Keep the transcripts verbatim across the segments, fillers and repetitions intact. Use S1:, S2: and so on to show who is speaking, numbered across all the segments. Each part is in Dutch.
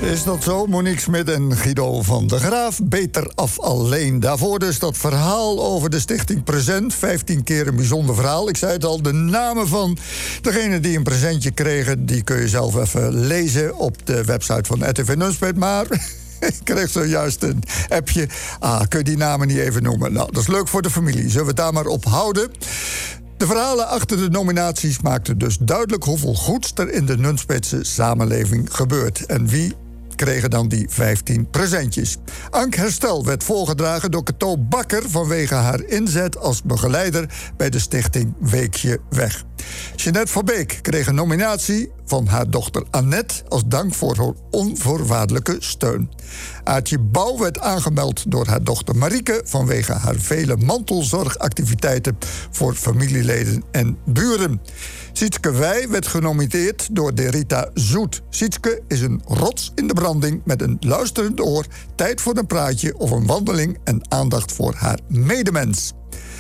S1: Is dat zo? Monique Smit en Guido van der Graaf. Beter af alleen. Daarvoor dus dat verhaal over de Stichting Present. vijftien keer een bijzonder verhaal. Ik zei het al, de namen van degenen die een presentje kregen... die kun je zelf even lezen op de website van R T V Nunspeet. Maar ik kreeg zojuist een appje. Ah, kun je die namen niet even noemen? Nou, dat is leuk voor de familie. Zullen we het daar maar op houden? De verhalen achter de nominaties maakten dus duidelijk hoeveel goeds er in de Nunspeetse samenleving gebeurt. En wie kregen dan die vijftien presentjes. Ank Herstel werd voorgedragen door Cato Bakker vanwege haar inzet als begeleider bij de stichting Weekje Weg. Jeanette Verbeek kreeg een nominatie van haar dochter Annette als dank voor haar onvoorwaardelijke steun. Aartje Bouw werd aangemeld door haar dochter Marieke vanwege haar vele mantelzorgactiviteiten voor familieleden en buren. Sietske Wij werd genomineerd door Derita Zoet. Sietske is een rots in de branding met een luisterend oor, tijd voor een praatje of een wandeling en aandacht voor haar medemens.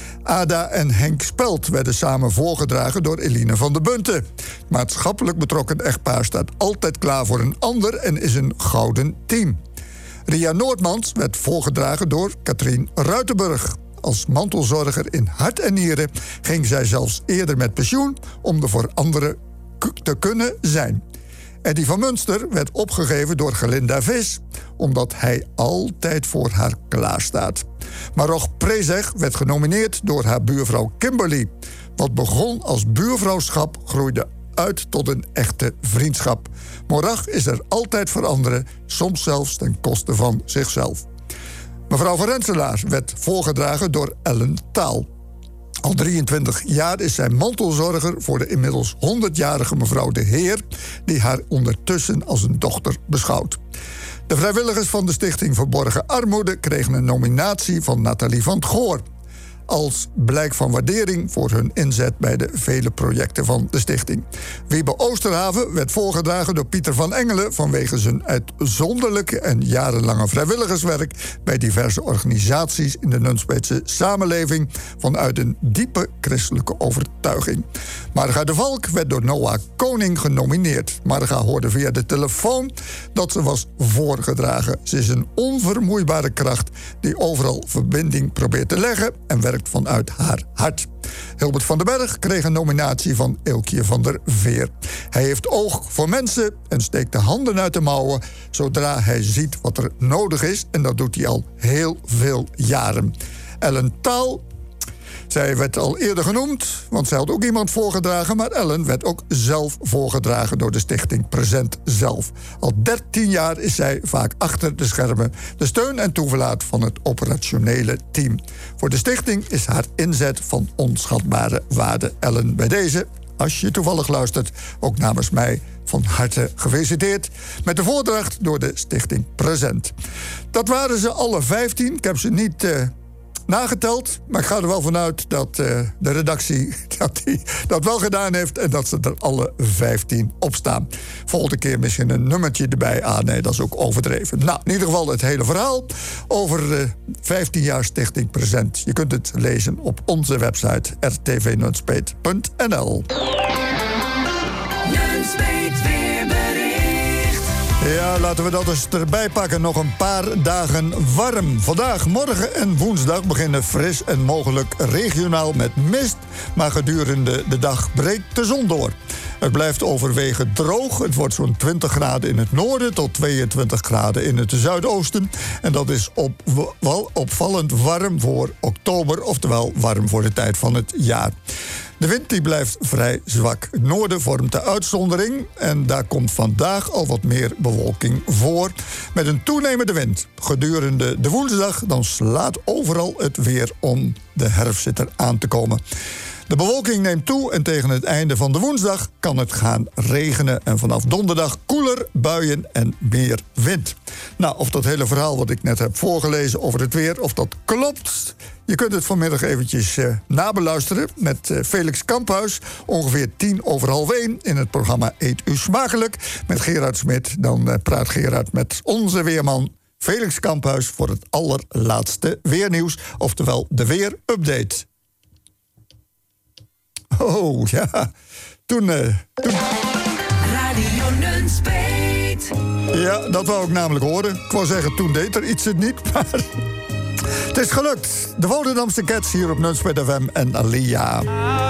S1: Ada en Henk Spelt werden samen voorgedragen door Eline van der Bunte. Maatschappelijk betrokken echtpaar staat altijd klaar voor een ander en is een gouden team. Ria Noordmans werd voorgedragen door Katrien Ruitenburg. Als mantelzorger in hart en nieren ging zij zelfs eerder met pensioen om er voor anderen k- te kunnen zijn. Eddie van Munster werd opgegeven door Gelinda Vis, omdat hij altijd voor haar klaarstaat. Marog Prezeg werd genomineerd door haar buurvrouw Kimberly. Wat begon als buurvrouwschap groeide uit tot een echte vriendschap. Morag is er altijd voor anderen, soms zelfs ten koste van zichzelf. Mevrouw van Renselaar werd voorgedragen door Ellen Taal. Al drieëntwintig jaar is zij mantelzorger voor de inmiddels honderdjarige mevrouw De Heer, die haar ondertussen als een dochter beschouwt. De vrijwilligers van de Stichting Verborgen Armoede kregen een nominatie van Nathalie van 't Goor als blijk van waardering voor hun inzet bij de vele projecten van de stichting. Wiebe Oosterhaven werd voorgedragen door Pieter van Engelen vanwege zijn uitzonderlijke en jarenlange vrijwilligerswerk bij diverse organisaties in de Nunspeetse samenleving vanuit een diepe christelijke overtuiging. Marga de Valk werd door Noah Koning genomineerd. Marga hoorde via de telefoon dat ze was voorgedragen. Ze is een onvermoeibare kracht die overal verbinding probeert te leggen en werkt vanuit haar hart. Hilbert van den Berg kreeg een nominatie van Eelkje van der Veer. Hij heeft oog voor mensen en steekt de handen uit de mouwen zodra hij ziet wat er nodig is. En dat doet hij al heel veel jaren. Ellen Taal, zij werd al eerder genoemd, want zij had ook iemand voorgedragen, maar Ellen werd ook zelf voorgedragen door de Stichting Present zelf. Al dertien jaar is zij vaak achter de schermen de steun en toeverlaat van het operationele team. Voor de stichting is haar inzet van onschatbare waarde. Ellen, bij deze, als je toevallig luistert, ook namens mij van harte gefeliciteerd met de voordracht door de Stichting Present. Dat waren ze alle vijftien. Ik heb ze niet Uh, nageteld, maar ik ga er wel vanuit dat uh, de redactie dat, die, dat wel gedaan heeft en dat ze er alle vijftien op staan. Volgende keer misschien een nummertje erbij. Ah nee, dat is ook overdreven. Nou, in ieder geval het hele verhaal over uh, vijftien jaar Stichting Present. Je kunt het lezen op onze website r t v nunspeet punt n l. Ja, laten we dat eens erbij pakken. Nog een paar dagen warm. Vandaag, morgen en woensdag beginnen fris en mogelijk regionaal met mist. Maar gedurende de dag breekt de zon door. Het blijft overwegend droog. Het wordt zo'n twintig graden in het noorden tot tweeëntwintig graden in het zuidoosten. En dat is op, wel opvallend warm voor oktober, oftewel warm voor de tijd van het jaar. De wind die blijft vrij zwak. Het noorden vormt de uitzondering en daar komt vandaag al wat meer bewolking voor. Met een toenemende wind. Gedurende de woensdag dan slaat overal het weer om. De herfst zit er aan te komen. De bewolking neemt toe en tegen het einde van de woensdag kan het gaan regenen. En vanaf donderdag koeler, buien en meer wind. Nou, of dat hele verhaal wat ik net heb voorgelezen over het weer, of dat klopt, je kunt het vanmiddag eventjes uh, nabeluisteren met uh, Felix Kamphuis. Ongeveer tien over half één in het programma Eet U Smakelijk. Met Gerard Smit. Dan uh, praat Gerard met onze weerman Felix Kamphuis voor het allerlaatste weernieuws. Oftewel de weerupdate. Oh, ja. Toen... Uh, toen...
S2: Radio Nunspeet.
S1: Ja, Ja, dat wou ik namelijk horen. Ik wou zeggen, toen deed er iets het niet, maar... Het is gelukt. De Volendamse Cats hier op Nunspeet F M en Alia.